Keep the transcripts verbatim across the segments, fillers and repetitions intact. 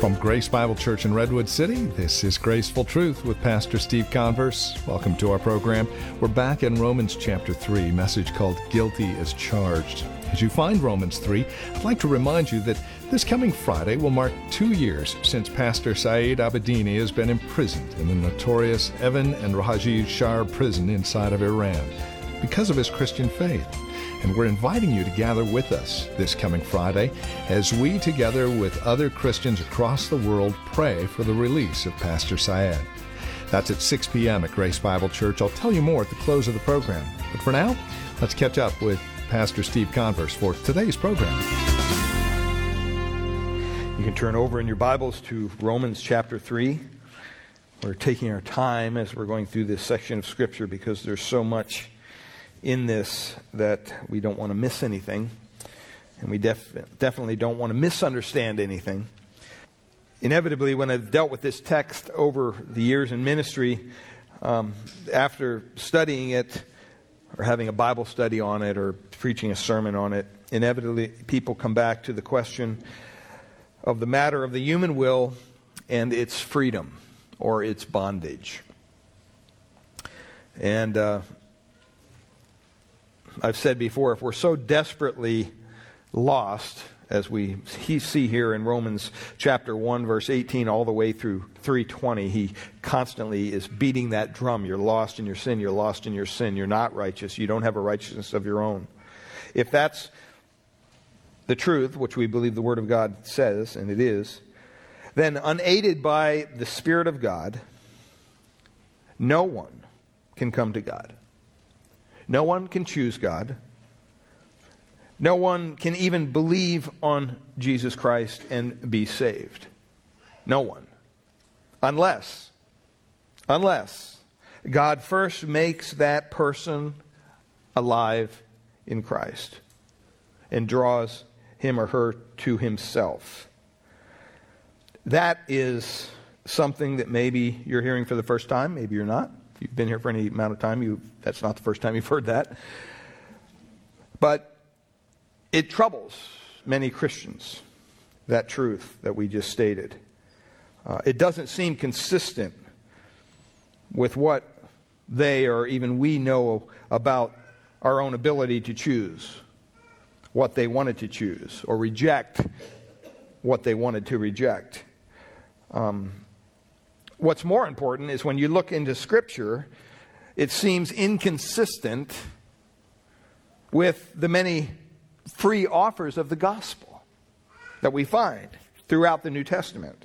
From Grace Bible Church in Redwood City, this is Graceful Truth with Pastor Steve Converse. Welcome to our program. We're back in Romans chapter three, a message called Guilty as Charged. As you find Romans three, I'd like to remind you that this coming Friday will mark two years since Pastor Saeed Abedini has been imprisoned in the notorious Evin and Rajiv Shar prison inside of Iran because of his Christian faith. And we're inviting you to gather with us this coming Friday as we, together with other Christians across the world, pray for the release of Pastor Saeed. That's at six p.m. at Grace Bible Church. I'll tell you more at the close of the program. But for now, let's catch up with Pastor Steve Converse for today's program. You can turn over in your Bibles to Romans chapter three. We're taking our time as we're going through this section of Scripture because there's so much in this that we don't want to miss anything, and we def- definitely don't want to misunderstand anything. Inevitably, when I've dealt with this text over the years in ministry, um, after studying it or having a Bible study on it or preaching a sermon on it, inevitably people come back to the question of the matter of the human will and its freedom or its bondage. And uh, I've said before, if we're so desperately lost, as we see here in Romans chapter one, verse eighteen, all the way through three twenty, he constantly is beating that drum. You're lost in your sin, you're lost in your sin, you're not righteous, you don't have a righteousness of your own. If that's the truth, which we believe the Word of God says, and it is, then unaided by the Spirit of God, no one can come to God. No one can choose God. No one can even believe on Jesus Christ and be saved. No one. Unless, unless God first makes that person alive in Christ and draws him or her to himself. That is something that maybe you're hearing for the first time, maybe you're not. If you've been here for any amount of time, you that's not the first time you've heard that. But it troubles many Christians, that truth that we just stated. Uh, it doesn't seem consistent with what they or even we know about our own ability to choose what they wanted to choose or reject what they wanted to reject. Um, what's more important is when you look into Scripture, it seems inconsistent with the many free offers of the gospel that we find throughout the New Testament.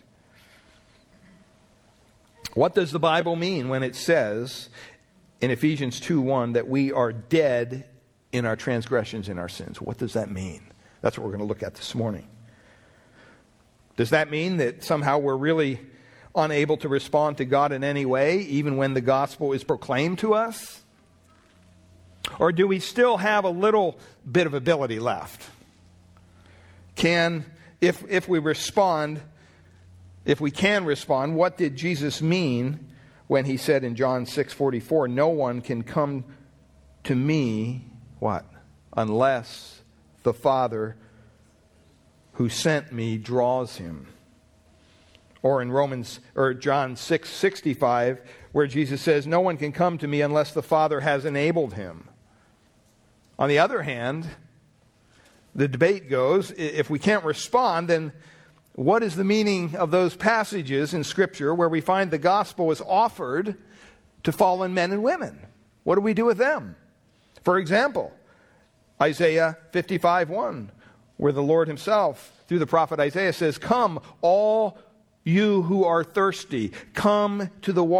What does the Bible mean when it says in Ephesians two one that we are dead in our transgressions and our sins? What does that mean? That's what we're going to look at this morning. Does that mean that somehow we're really unable to respond to God in any way, even when the gospel is proclaimed to us? Or do we still have a little bit of ability left? Can, if if we respond, if we can respond, what did Jesus mean when he said in John six forty-four, no one can come to me, what? Unless the Father who sent me draws him. Or in Romans or John six sixty-five, where Jesus says, no one can come to me unless the Father has enabled him. On the other hand, the debate goes, if we can't respond, then what is the meaning of those passages in Scripture where we find the gospel is offered to fallen men and women? What do we do with them? For example, Isaiah fifty-five one, where the Lord himself, through the prophet Isaiah, says, come, all you who are thirsty, come to the water.